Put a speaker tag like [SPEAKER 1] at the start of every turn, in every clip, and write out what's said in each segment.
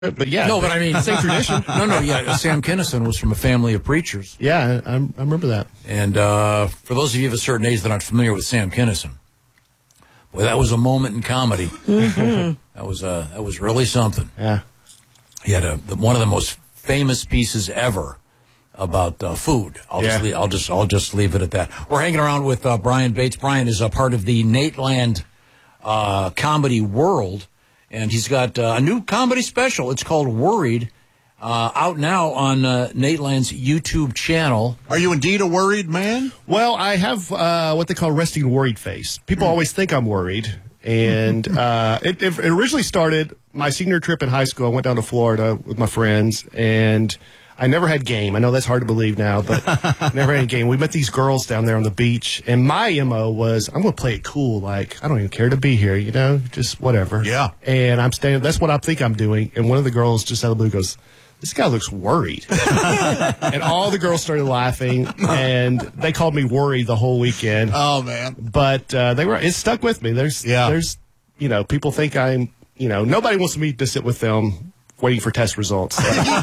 [SPEAKER 1] But yeah.
[SPEAKER 2] No, but I mean,
[SPEAKER 1] same tradition.
[SPEAKER 2] Yeah. Sam Kinison was from a family of preachers.
[SPEAKER 1] Yeah, I remember that.
[SPEAKER 2] And for those of you of a certain age that aren't familiar with Sam Kinison, boy, that was a moment in comedy. Mm-hmm. That was really something.
[SPEAKER 1] Yeah.
[SPEAKER 2] He had one of the most famous pieces ever about food. I'll just leave it at that. We're hanging around with Brian Bates. Brian is a part of the Nateland comedy world. And he's got a new comedy special. It's called Worried, out now on Nateland's YouTube channel.
[SPEAKER 3] Are you indeed a worried man?
[SPEAKER 1] Well, I have what they call resting worried face. People always think I'm worried. And it originally started my senior trip in high school. I went down to Florida with my friends, and I never had game. I know that's hard to believe now, but never had game. We met these girls down there on the beach, and my MO was, I'm going to play it cool. Like, I don't even care to be here, just whatever.
[SPEAKER 3] Yeah.
[SPEAKER 1] And I'm standing, that's what I think I'm doing. And one of the girls just out of the blue goes, this guy looks worried. And all the girls started laughing, and they called me worried the whole weekend.
[SPEAKER 3] Oh, man.
[SPEAKER 1] But it stuck with me. There's people think I'm, nobody wants me to sit with them waiting for test results.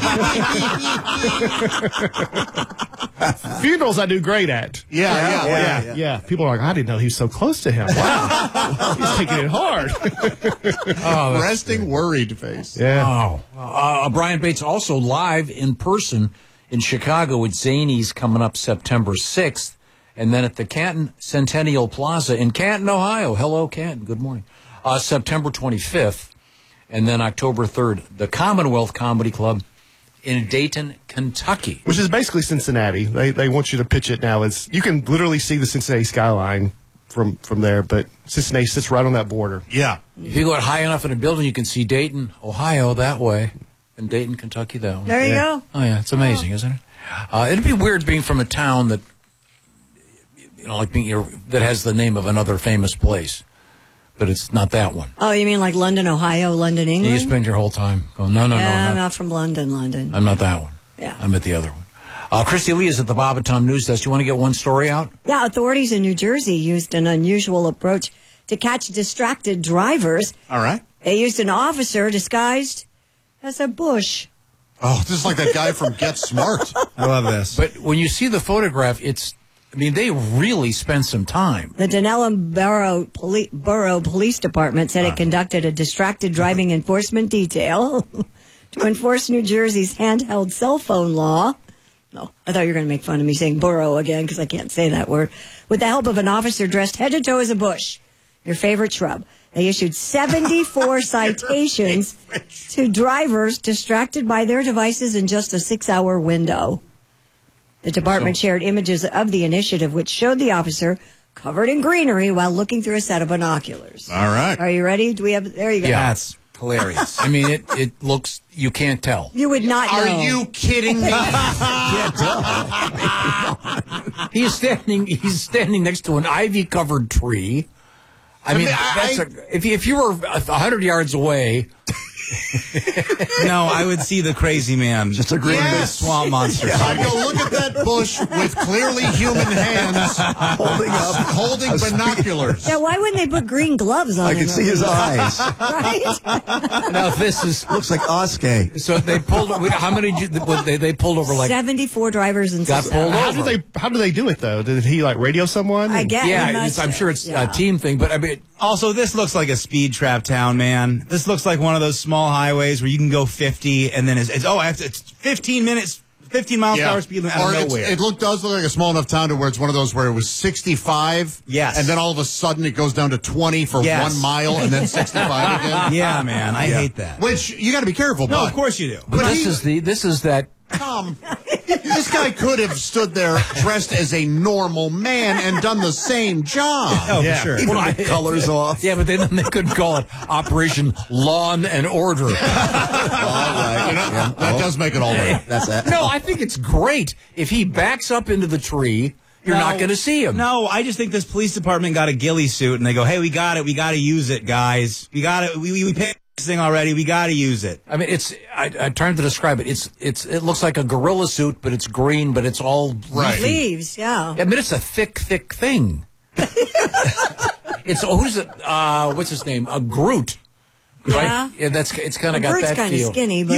[SPEAKER 1] Funerals I do great at.
[SPEAKER 3] Yeah.
[SPEAKER 1] People are like, I didn't know he was so close to him. Wow. He's taking it hard.
[SPEAKER 3] Resting worried face.
[SPEAKER 1] Yeah.
[SPEAKER 2] Brian Bates also live in person in Chicago at Zanies coming up September 6th. And then at the Canton Centennial Plaza in Canton, Ohio. Hello, Canton. Good morning. September 25th. And then October 3rd, the Commonwealth Comedy Club in Dayton, Kentucky.
[SPEAKER 1] Which is basically Cincinnati. They want you to pitch it now as you can literally see the Cincinnati skyline from there, but Cincinnati sits right on that border.
[SPEAKER 3] Yeah.
[SPEAKER 2] If you go out high enough in a building, you can see Dayton, Ohio that way, and Dayton, Kentucky that way.
[SPEAKER 4] There you go.
[SPEAKER 2] Oh, yeah, it's amazing, isn't it? It'd be weird being from a town that, that has the name of another famous place. But it's not that one.
[SPEAKER 4] Oh, you mean like London, Ohio, London, England?
[SPEAKER 2] You spend your whole time going, no.
[SPEAKER 4] I'm not from London.
[SPEAKER 2] I'm not that one.
[SPEAKER 4] Yeah.
[SPEAKER 2] I'm at the other one. Christy Lee is at the Bob and Tom News Desk. You want to get one story out?
[SPEAKER 4] Yeah, authorities in New Jersey used an unusual approach to catch distracted drivers.
[SPEAKER 3] All right.
[SPEAKER 4] They used an officer disguised as a bush.
[SPEAKER 3] Oh, this is like that guy from Get Smart.
[SPEAKER 5] I love this.
[SPEAKER 2] But when you see the photograph, they really spent some time.
[SPEAKER 4] The Denellen Borough Police Department said it conducted a distracted driving enforcement detail to enforce New Jersey's handheld cell phone law. No, I thought you were going to make fun of me saying borough again because I can't say that word. With the help of an officer dressed head to toe as a bush, your favorite shrub. They issued 74 citations to drivers distracted by their devices in just a 6-hour window. The department shared images of the initiative, which showed the officer covered in greenery while looking through a set of binoculars.
[SPEAKER 3] All right.
[SPEAKER 4] Are you ready? There you go.
[SPEAKER 2] Yeah, that's hilarious. It looks, you can't tell.
[SPEAKER 4] You would not know.
[SPEAKER 3] Are you kidding me?
[SPEAKER 2] He's standing next to an ivy-covered tree. If you were 100 yards away...
[SPEAKER 5] No, I would see the crazy man. Just a green big swamp monster.
[SPEAKER 3] I'd go look at that bush with clearly human hands holding binoculars.
[SPEAKER 4] Yeah, why wouldn't they put green gloves on?
[SPEAKER 6] I can see his eyes.
[SPEAKER 4] Right?
[SPEAKER 2] Now this
[SPEAKER 6] looks like Oskay.
[SPEAKER 2] So they pulled. How many? They pulled over like
[SPEAKER 4] 74 drivers and
[SPEAKER 2] got pulled over.
[SPEAKER 1] How do they do it though? Did he radio someone?
[SPEAKER 4] I guess.
[SPEAKER 2] Yeah, I'm sure it's a team thing. But
[SPEAKER 5] also, this looks like a speed trap town, man. This looks like one of those small highways where you can go 50 and then it's 15 minutes, 15 miles per hour speed limit out of nowhere.
[SPEAKER 3] It does look like a small enough town to where it's one of those where it was 65.
[SPEAKER 5] Yes.
[SPEAKER 3] And then all of a sudden it goes down to 20 for 1 mile and then 65 again.
[SPEAKER 5] Yeah, man. I hate that.
[SPEAKER 3] Which you got to be careful.
[SPEAKER 5] No, of course you do.
[SPEAKER 2] But this is that.
[SPEAKER 3] Tom, this guy could have stood there dressed as a normal man and done the same job.
[SPEAKER 5] Oh, for sure.
[SPEAKER 6] Even the colors off.
[SPEAKER 2] Yeah, but then they couldn't call it Operation Lawn and Order.
[SPEAKER 6] All right.
[SPEAKER 3] That does make it all right.
[SPEAKER 6] That's that.
[SPEAKER 2] No, I think it's great. If he backs up into the tree, you're not going to see him.
[SPEAKER 5] No, I just think this police department got a ghillie suit and they go, hey, we got it. We got to use it, guys. We got it. We paid this thing already. We got to use it.
[SPEAKER 2] I mean, I'm trying to describe it. It looks like a gorilla suit, but it's green, but it's all
[SPEAKER 4] leaves. Yeah.
[SPEAKER 2] I mean, it's a thick thing. What's his name? Groot. right? Yeah, it's kind of got
[SPEAKER 4] Bert's
[SPEAKER 2] that
[SPEAKER 4] kind of
[SPEAKER 2] feel.
[SPEAKER 4] skinny, but